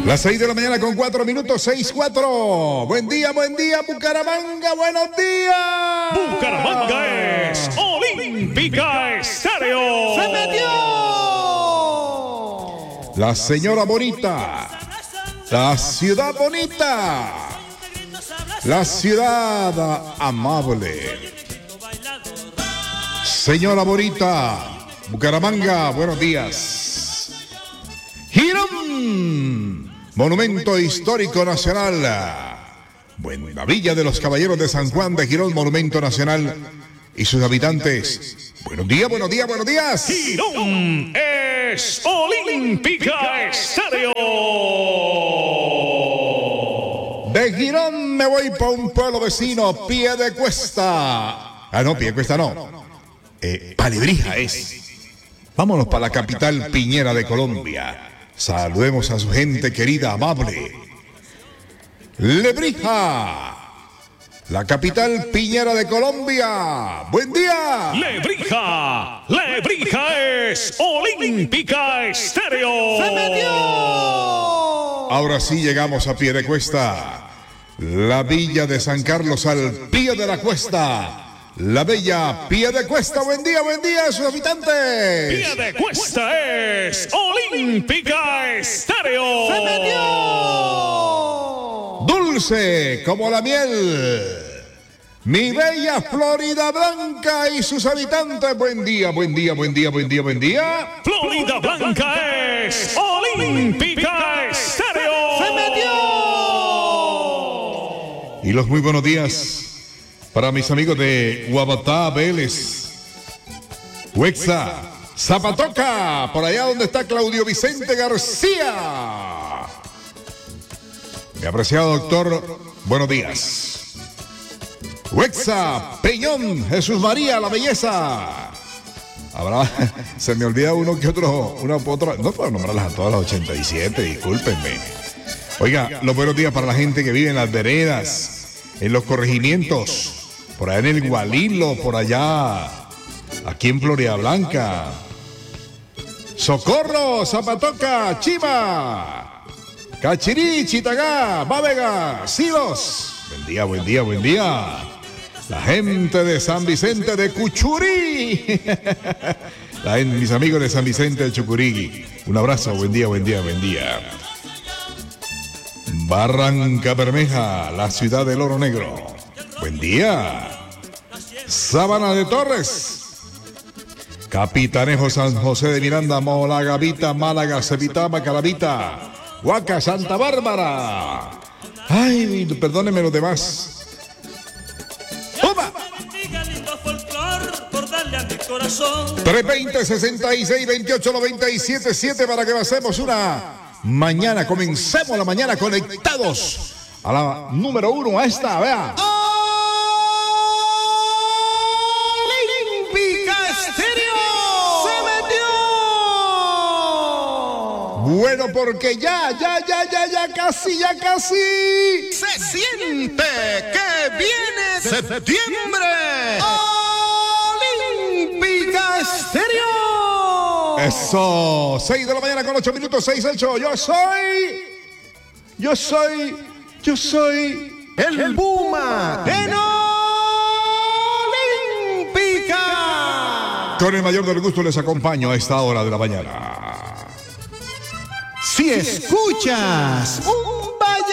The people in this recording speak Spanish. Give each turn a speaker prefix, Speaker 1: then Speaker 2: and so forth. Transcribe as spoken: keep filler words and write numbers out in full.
Speaker 1: Las seis de la mañana con cuatro minutos, seis, cuatro. Buen día, buen día, Bucaramanga, buenos días.
Speaker 2: Bucaramanga es Olímpica Estéreo.
Speaker 3: ¡Se metió!
Speaker 1: La señora bonita, la ciudad bonita, la ciudad amable. Señora bonita, Bucaramanga, buenos días. Girón, Monumento Histórico Nacional. Buena Villa de los Caballeros de San Juan de Girón, Monumento Nacional y sus habitantes. Buenos días, buenos días, buenos días.
Speaker 2: Girón es Olímpica Estéreo.
Speaker 1: De Girón me voy para un pueblo vecino, Piedecuesta. Ah, no, Piedecuesta no. Eh, Palebrija es. Vámonos para la capital piñera de Colombia. Saludemos a su gente querida, amable. Lebrija, la capital piñera de Colombia. Buen día.
Speaker 2: Lebrija, Lebrija es Olímpica Estéreo.
Speaker 3: ¡Se metió!
Speaker 1: Ahora sí llegamos a Piedecuesta, la villa de San Carlos al pie de la cuesta. La bella Piedecuesta, buen día, buen día a sus habitantes.
Speaker 2: Piedecuesta es Olímpica Estéreo.
Speaker 3: ¡Se metió!
Speaker 1: Dulce como la miel, mi bella Florida Blanca y sus habitantes. Buen día, buen día, buen día, buen día, buen día.
Speaker 2: Florida Blanca es Olímpica Estéreo.
Speaker 3: ¡Se metió!
Speaker 1: Y los muy buenos días para mis amigos de Guabatá, Vélez, Huexa, Zapatoca, por allá donde está Claudio Vicente García. Mi apreciado doctor, buenos días. Huexa, Peñón, Jesús María, la belleza. Habrá, se me olvida uno que otro, una otra, no puedo nombrarlas a todas las ochenta y siete, discúlpenme. Oiga, los buenos días para la gente que vive en las veredas, en los corregimientos, por allá en el Gualilo, por allá, aquí en Florida Blanca. Socorro, Zapatoca, Chiva, Cachirí, Chitagá, Bávega, Silos. Buen día, buen día, buen día. La gente de San Vicente de Cuchurí. La gente, mis amigos de San Vicente de Chucurigui. Un abrazo, buen día, buen día, buen día. Barranca Bermeja, la ciudad del oro negro. Buen día. Sabana de Torres, Capitanejo, San José de Miranda, Mola Gavita, Málaga, Cevitama, Calavita, Huaca, Santa Bárbara. Ay, perdónenme los demás. ¡Toma! tres veinte, sesenta y seis, veintiocho, noventa y siete, siete para que pasemos una mañana. Comencemos la mañana conectados a la número uno, a esta, vea. Bueno, porque ya, ya, ya, ya, ya casi, ya casi.
Speaker 3: Se siente que viene septiembre. Olímpica Estéreo.
Speaker 1: Eso, seis de la mañana con ocho minutos, seis, ocho. Yo soy, yo soy, yo soy
Speaker 3: El, el Puma en Olímpica.
Speaker 1: Con el mayor del gusto les acompaño a esta hora de la mañana.
Speaker 3: Si escuchas un vallenato